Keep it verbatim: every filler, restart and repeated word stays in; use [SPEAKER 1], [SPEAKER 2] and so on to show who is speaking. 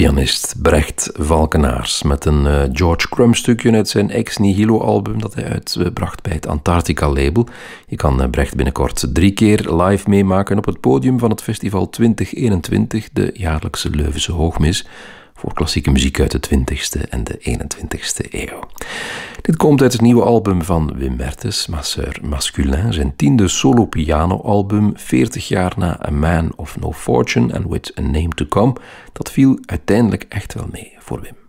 [SPEAKER 1] pianist Brecht Valkenaars met een uh, George Crumb stukje uit zijn Ex Nihilo album dat hij uitbracht bij het Antarctica label. Je kan uh, Brecht binnenkort drie keer live meemaken op het podium van het festival twintig eenentwintig, de jaarlijkse Leuvense Hoogmis, voor klassieke muziek uit de twintigste en de eenentwintigste eeuw. Dit komt uit het nieuwe album van Wim Mertens, Masseur Masculin, zijn tiende solo-piano-album, veertig jaar na A Man of No Fortune and With a Name to Come. Dat viel uiteindelijk echt wel mee voor Wim.